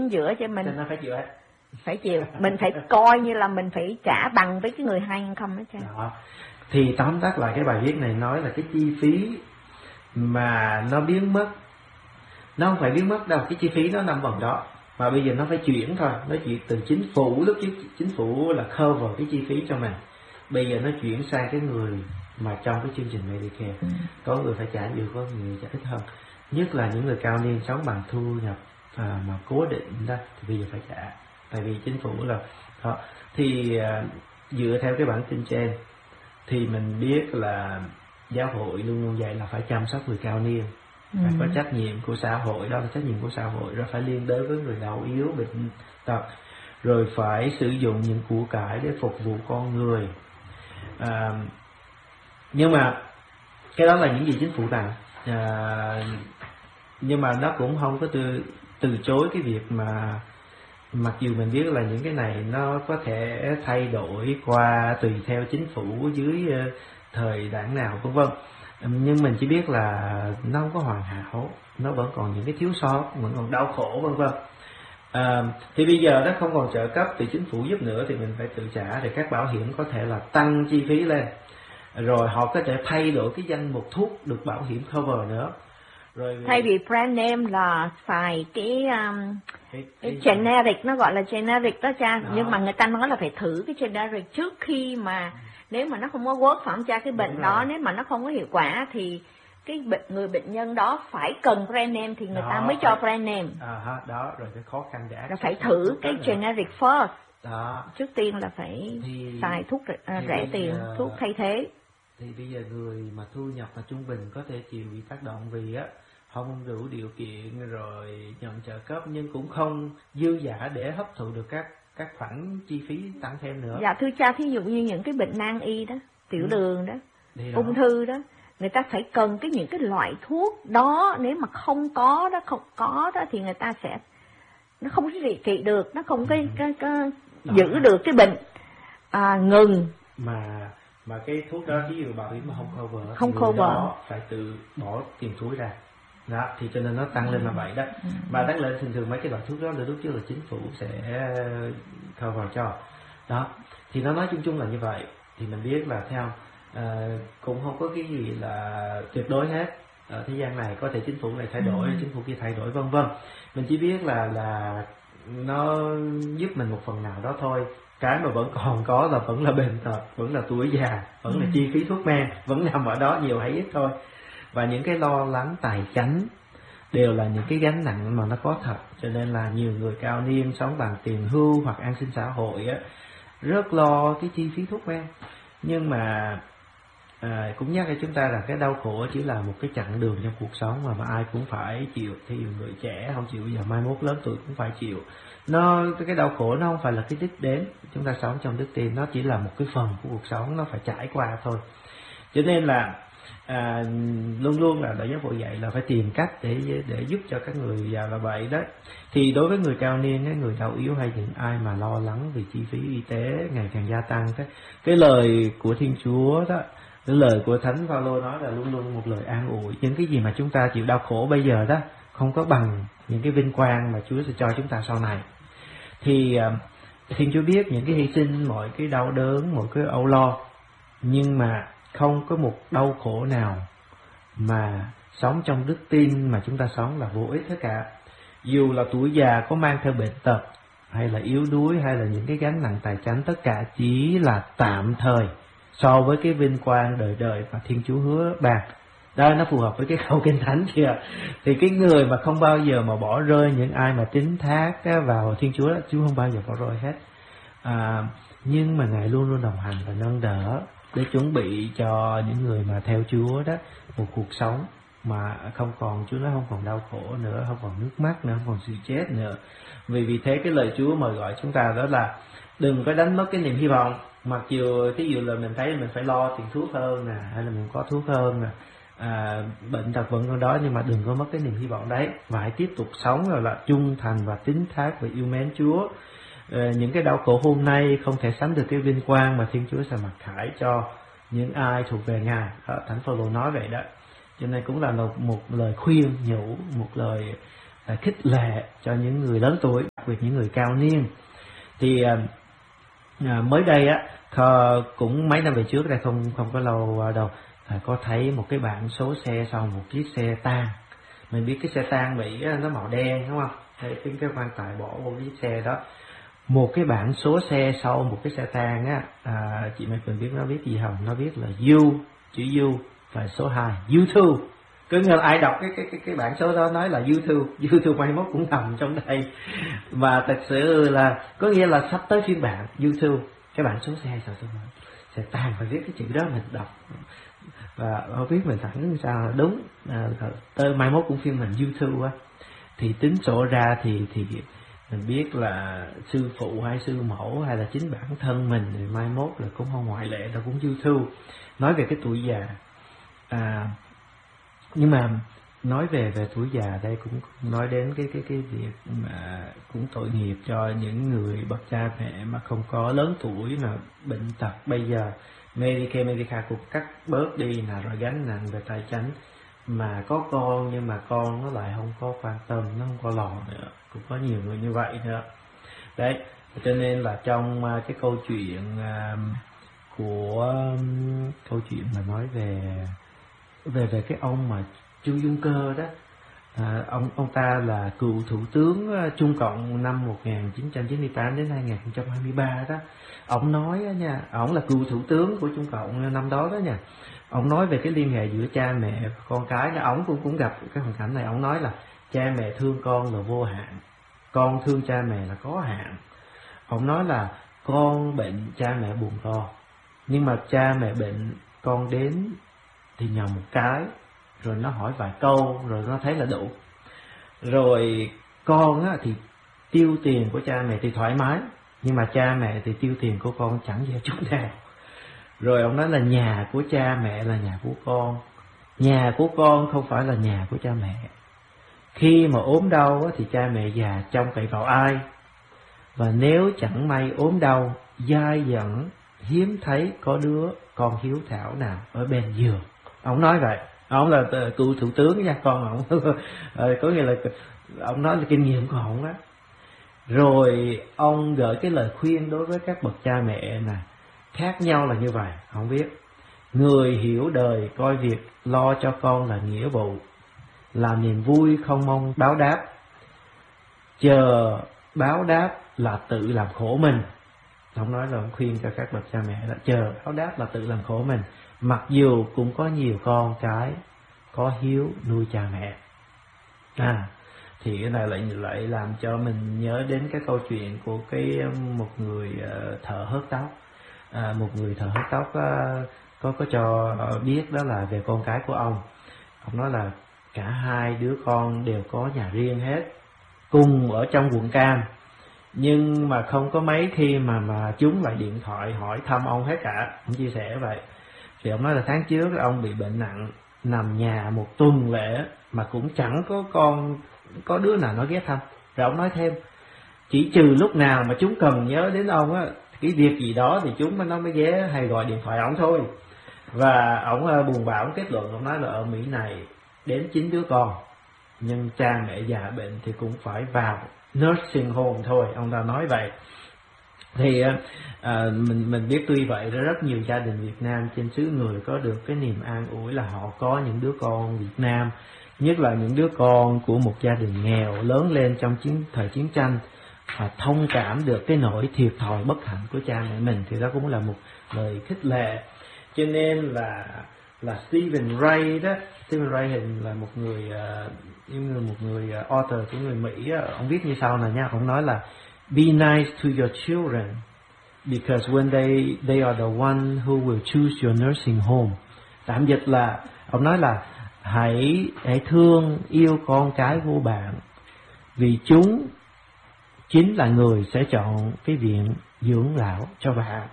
giữa cho mình. Nên nó phải chịu hết. Phải chịu, mình phải coi như là mình phải trả bằng với cái người hay không đó cha. Đó. Thì tóm tắt lại cái bài viết này nói là cái chi phí mà nó biến mất, nó không phải biến mất đâu, cái chi phí nó nằm bằng đó, mà bây giờ nó phải chuyển thôi. Nó chuyển từ chính phủ, lúc trước chính phủ là cover cái chi phí cho mình, bây giờ nó chuyển sang cái người mà trong cái chương trình Medicare. Có người phải trả nhiều, có người trả ít hơn, nhất là những người cao niên sống bằng thu nhập mà cố định đó, thì bây giờ phải trả, tại vì chính phủ là đó. Thì dựa theo cái bản tin trên thì mình biết là giáo hội luôn luôn dạy là phải chăm sóc người cao niên, phải có trách nhiệm của xã hội, đó là trách nhiệm của xã hội, rồi phải liên đới với người đau yếu, bệnh tật, rồi phải sử dụng những của cải để phục vụ con người. Nhưng mà cái đó là những gì chính phủ làm, nhưng mà nó cũng không có từ chối cái việc mà, mặc dù mình biết là những cái này nó có thể thay đổi qua tùy theo chính phủ dưới thời đảng nào vân vân, nhưng mình chỉ biết là nó không có hoàn hảo, nó vẫn còn những cái thiếu sót, vẫn còn đau khổ vân vân. Thì bây giờ nó không còn trợ cấp từ chính phủ giúp nữa thì mình phải tự trả, thì các bảo hiểm có thể là tăng chi phí lên, rồi họ có thể thay đổi cái danh mục thuốc được bảo hiểm cover nữa. Rồi thay vì brand name là xài cái generic, nó gọi là generic đó cha. Nhưng mà người ta nói là phải thử cái generic trước khi mà nếu mà nó không có work phải không cha, cái bệnh đó nếu mà nó không có hiệu quả thì cái người bệnh nhân đó phải cần brand name thì người ta mới cho brand name. Đó rồi cái khó khăn để là phải thử cái generic first. Đó. Trước tiên là phải xài thuốc rẻ tiền, thuốc thay thế. Thì bây giờ người mà thu nhập mà trung bình có thể chịu bị tác động vì không đủ điều kiện rồi nhận trợ cấp, nhưng cũng không dư dả để hấp thụ được các khoản chi phí tăng thêm nữa. Dạ thưa cha, thí dụ như những cái bệnh nan y đó, tiểu đường đó, ung thư đó, người ta phải cần những cái loại thuốc đó, nếu mà không có đó thì người ta sẽ nó không có trị được, nó không có giữ được cái bệnh ngừng. Mà cái thuốc đó ví dụ bảo hiểm mà không cover đó phải tự bỏ tiền túi ra đó, thì cho nên nó tăng lên là vậy đó. Mà tăng lên thường mấy cái loại thuốc đó là lúc trước là chính phủ sẽ cover cho đó, thì nó nói chung chung là như vậy. Thì mình biết là theo cũng không có cái gì là tuyệt đối hết ở thế gian này, có thể chính phủ này thay đổi, chính phủ kia thay đổi vân vân. Mình chỉ biết là nó giúp mình một phần nào đó thôi. Cái mà vẫn còn có là vẫn là bệnh tật, vẫn là tuổi già, vẫn là chi phí thuốc men, vẫn nằm ở đó nhiều hay ít thôi. Và những cái lo lắng tài chánh đều là những cái gánh nặng mà nó có thật. Cho nên là nhiều người cao niên sống bằng tiền hưu hoặc an sinh xã hội rất lo cái chi phí thuốc men. Nhưng mà cũng nhắc cho chúng ta là cái đau khổ chỉ là một cái chặng đường trong cuộc sống mà ai cũng phải chịu. Thì người trẻ không chịu, giờ mai mốt lớn tuổi cũng phải chịu. Cái đau khổ nó không phải là cái đích đến, chúng ta sống trong đức tin, nó chỉ là một cái phần của cuộc sống, nó phải trải qua thôi. Cho nên là luôn luôn là Đạo Giáo Phổ dạy là phải tìm cách để giúp cho các người già là vậy đó. Thì đối với người cao niên, người đau yếu hay những ai mà lo lắng vì chi phí y tế ngày càng gia tăng, cái lời của Thiên Chúa đó, cái lời của Thánh Phaolô nói là luôn luôn một lời an ủi. Những cái gì mà chúng ta chịu đau khổ bây giờ đó không có bằng những cái vinh quang mà Chúa sẽ cho chúng ta sau này. Thì Thiên Chúa biết những cái hy sinh, mọi cái đau đớn, mọi cái âu lo, nhưng mà không có một đau khổ nào mà sống trong đức tin mà chúng ta sống là vô ích hết cả. Dù là tuổi già có mang theo bệnh tật, hay là yếu đuối, hay là những cái gánh nặng tài chánh, tất cả chỉ là tạm thời so với cái vinh quang đời đời mà Thiên Chúa hứa ban. Đó, nó phù hợp với cái câu Kinh Thánh kìa. Thì cái người mà không bao giờ mà bỏ rơi những ai mà tín thác vào Thiên Chúa đó, Chúa không bao giờ bỏ rơi hết. Nhưng mà Ngài luôn luôn đồng hành và nâng đỡ để chuẩn bị cho những người mà theo Chúa đó một cuộc sống mà không còn, Chúa nói không còn đau khổ nữa, không còn nước mắt nữa, không còn sự chết nữa. Vì thế cái lời Chúa mời gọi chúng ta đó là đừng có đánh mất cái niềm hy vọng. Mặc dù thí dụ là mình thấy mình phải lo tiền thuốc hơn nè, hay là mình có thuốc hơn nè, bệnh tật vẫn còn đó, nhưng mà đừng có mất cái niềm hy vọng đấy, mà hãy tiếp tục sống rồi là trung thành và tín thác và yêu mến Chúa. Những cái đau khổ hôm nay không thể sánh được cái vinh quang mà Thiên Chúa sẽ mặc khải cho những ai thuộc về Ngài. Thánh Phaolô nói vậy đó. Cho nên cũng là một lời khuyên nhủ, một lời khích lệ cho những người lớn tuổi. biệt những người cao niên. Thì mới đây á, cũng mấy năm về trước đây, không có lâu đâu, có thấy một cái bảng số xe sau một chiếc xe tang. Mình biết cái xe tang Mỹ nó màu đen đúng không? Thì cái quan tài bỏ vô cái xe đó, một cái bảng số xe sau một cái xe tang á, chị Mai Quỳnh biết nó viết gì không? Nó viết là U, chữ U và số 2, U2. Cứ như là ai đọc cái bảng số đó nói là U2 mai mốt cũng nằm trong đây. Mà thật sự là có nghĩa là sắp tới phiên bản U2, cái bảng số xe sao sẽ tàn phải viết cái chữ đó, mình đọc và không biết mình thẳng sao là đúng. Tới mai mốt cũng phiên bản U2 á, thì tính sổ ra thì mình biết là sư phụ hay sư mẫu hay là chính bản thân mình thì mai mốt là cũng không ngoại lệ, là cũng U2. Nói về cái tuổi già, nhưng mà nói về tuổi già đây cũng nói đến cái việc mà cũng tội nghiệp cho những người bậc cha mẹ mà không có lớn tuổi mà bệnh tật. Bây giờ Medicaid cũng cắt bớt đi là rồi gánh nặng về tài chính, mà có con nhưng mà con nó lại không có quan tâm, nó không có lo nữa, cũng có nhiều người như vậy nữa đấy. Cho nên là trong cái câu chuyện mà nói về cái ông mà Chu Dung Cơ đó, ông ta là cựu thủ tướng Trung Cộng năm 1998 đến 2023 đó. Ông nói nha, ông là cựu thủ tướng của Trung Cộng năm đó đó nha. Ông nói về cái liên hệ giữa cha mẹ và con cái đó. Ông cũng gặp cái hoàn cảnh này. Ông nói là cha mẹ thương con là vô hạn, con thương cha mẹ là có hạn. Ông nói là con bệnh cha mẹ buồn con, nhưng mà cha mẹ bệnh con đến thì nhờ một cái, rồi nó hỏi vài câu rồi nó thấy là đủ. Rồi con á, thì tiêu tiền của cha mẹ thì thoải mái, nhưng mà cha mẹ thì tiêu tiền của con chẳng về chút nào. Rồi ông nói là nhà của cha mẹ là nhà của con, nhà của con không phải là nhà của cha mẹ. Khi mà ốm đau á, thì cha mẹ già trông cậy vào ai? Và nếu chẳng may ốm đau, dai dẳng, hiếm thấy có đứa con hiếu thảo nào ở bên giường. Ông nói vậy. Ông là cựu thủ tướng nha, con ông có nghĩa là ông nói là kinh nghiệm của ông á. Rồi ông gửi cái lời khuyên đối với các bậc cha mẹ nè, khác nhau là như vậy. Ông biết người hiểu đời coi việc lo cho con là nghĩa vụ, là niềm vui không mong báo đáp, chờ báo đáp là tự làm khổ mình. Ông nói là ông khuyên cho các bậc cha mẹ là chờ báo đáp là tự làm khổ mình, mặc dù cũng có nhiều con cái có hiếu nuôi cha mẹ. Thì cái này lại làm cho mình nhớ đến cái câu chuyện của một người thợ hớt tóc. Một người thợ hớt tóc có cho biết đó là về con cái của ông. Ông nói là cả hai đứa con đều có nhà riêng hết, cùng ở trong quận Cam, nhưng mà không có mấy khi mà chúng lại điện thoại hỏi thăm ông hết cả. Ông chia sẻ vậy. Thì ông nói là tháng trước ông bị bệnh nặng, nằm nhà một tuần lễ mà cũng chẳng có đứa nào nó ghé thăm. Rồi ông nói thêm, chỉ trừ lúc nào mà chúng cần nhớ đến ông á, cái việc gì đó thì chúng nó mới ghé hay gọi điện thoại ông thôi. Và ông buồn bã, ông kết luận, ông nói là ở Mỹ này đến 9 đứa con, nhưng cha mẹ già bệnh thì cũng phải vào nursing home thôi, ông ta nói vậy. Thì mình biết tuy vậy rất nhiều gia đình Việt Nam trên xứ người có được cái niềm an ủi là họ có những đứa con Việt Nam, nhất là những đứa con của một gia đình nghèo lớn lên trong thời chiến tranh, thông cảm được cái nỗi thiệt thòi bất hạnh của cha mẹ mình, thì đó cũng là một lời khích lệ. Cho nên là Stephen Ray đó, Stephen Ray là một người author của người Mỹ, ông viết như sau này nha. Ông nói là be nice to your children because when they are the one who will choose your nursing home. Tạm dịch là ông nói là hãy thương yêu con cái của bạn, vì chúng chính là người sẽ chọn cái viện dưỡng lão cho bạn.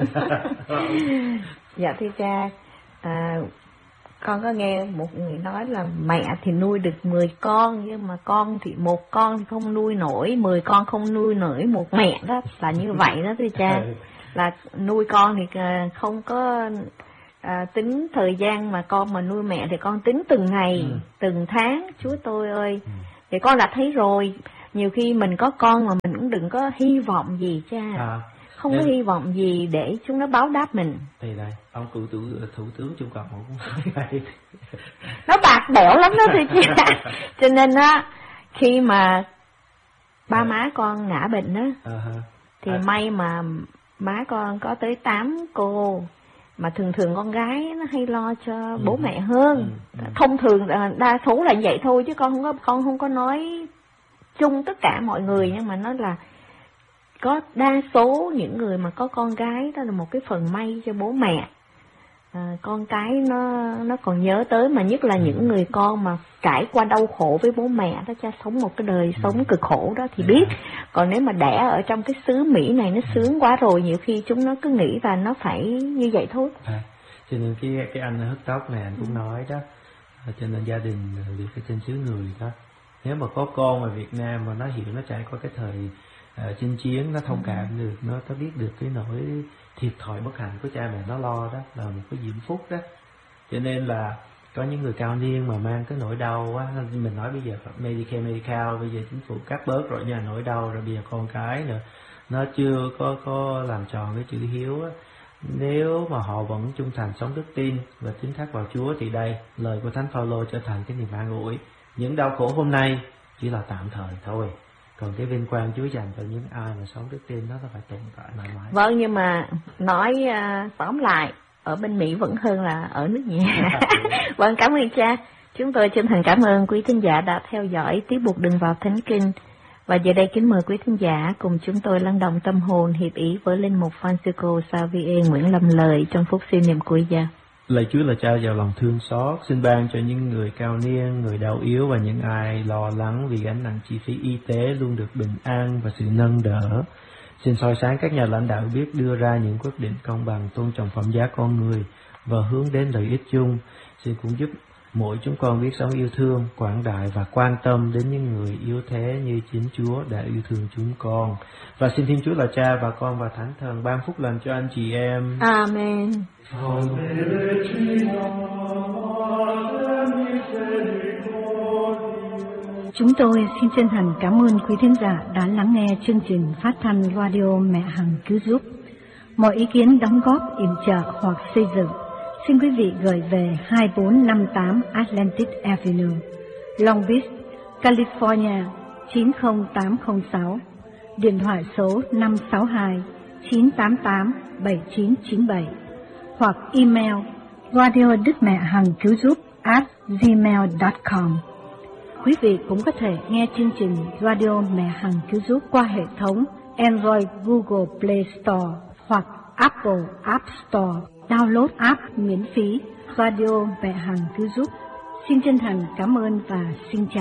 Dạ thưa cha, con có nghe một người nói là mẹ thì nuôi được 10 con, nhưng mà con thì một con không nuôi nổi, 10 con không nuôi nổi một mẹ, đó là như vậy đó thưa cha. Là nuôi con thì không có tính thời gian, mà con mà nuôi mẹ thì con tính từng ngày, từng tháng. Chúa tôi ơi, thì con đã thấy rồi, nhiều khi mình có con mà mình cũng đừng có hy vọng gì cha. Không có hy vọng gì để chúng nó báo đáp mình. Thì đây, ông thủ tướng Trung Cộng cũng nói vậy. Nó bạc bẽo lắm đó thưa cha. Cho nên á, khi mà ba má con ngã bệnh đó, thì may mà má con có tới 8 cô, mà thường con gái nó hay lo cho bố mẹ hơn. Thông thường đa số là vậy thôi, chứ con không có nói chung tất cả mọi người, nhưng mà nó là có đa số những người mà có con gái đó là một cái phần may cho bố mẹ. Con cái nó còn nhớ tới, mà nhất là những người con mà trải qua đau khổ với bố mẹ đó, cha sống một cái đời sống cực khổ đó thì biết. Còn nếu mà đẻ ở trong cái xứ Mỹ này nó sướng quá rồi, nhiều khi chúng nó cứ nghĩ là nó phải như vậy thôi. Cho nên cái anh hớt tóc này anh cũng nói đó, cho nên gia đình việc ở trên xứ người đó, nếu mà có con ở Việt Nam mà nó hiểu, nó trải qua cái thời chinh chiến, nó thông cảm được, nó có biết được cái nỗi thiệt thòi bất hạnh của cha mẹ nó lo đó, là một cái diễm phúc đó. Cho nên là có những người cao niên mà mang cái nỗi đau quá, mình nói bây giờ medical bây giờ chính phủ cắt bớt rồi nha, nỗi đau rồi bây giờ con cái nữa nó chưa có làm tròn cái chữ hiếu á. Nếu mà họ vẫn trung thành sống đức tin và tín thác vào Chúa thì đây, lời của Thánh Phaolô trở thành cái niềm an ủi. Những đau khổ hôm nay chỉ là tạm thời thôi, còn cái vinh quang Chúa dành cho những ai mà sống đức tin đó phải tồn tại mãi mãi. Vâng, nhưng mà nói tóm lại, ở bên Mỹ vẫn hơn là ở nước nhà. Vâng, cảm ơn cha. Chúng tôi chân thành cảm ơn quý thính giả đã theo dõi Tiếp Buộc Đừng Vào Thánh Kinh. Và giờ đây kính mời quý thính giả cùng chúng tôi lắng động tâm hồn hiệp ý với linh mục Francisco Xavier Nguyễn Lâm Lợi trong phút siêu niệm cuối giờ. Lạy Chúa là Cha giàu lòng thương xót, xin ban cho những người cao niên, người đau yếu và những ai lo lắng vì gánh nặng chi phí y tế luôn được bình an và sự nâng đỡ. Xin soi sáng các nhà lãnh đạo biết đưa ra những quyết định công bằng, tôn trọng phẩm giá con người và hướng đến lợi ích chung. Xin cũng giúp mỗi chúng con biết sống yêu thương, quảng đại và quan tâm đến những người yếu thế như chính Chúa đã yêu thương chúng con. Và xin Thiên Chúa là Cha và Con và Thánh Thần ban phúc lành cho anh chị em. Amen. Chúng tôi xin chân thành cảm ơn quý thính giả đã lắng nghe chương trình phát thanh radio Mẹ Hằng Cứu Giúp. Mọi ý kiến đóng góp, yểm trợ hoặc xây dựng, xin quý vị gửi về 2458 Atlantic Avenue, Long Beach, California 90806, điện thoại số 562-988-7997, hoặc email radiodứcmẹhằng-cứu-giúp@gmail.com. Quý vị cũng có thể nghe chương trình Radio Mẹ Hằng Cứu Giúp qua hệ thống Android Google Play Store hoặc Apple App Store. Download app miễn phí Radio Mẹ Hằng Cứu Giúp. Xin chân thành cảm ơn và xin chào.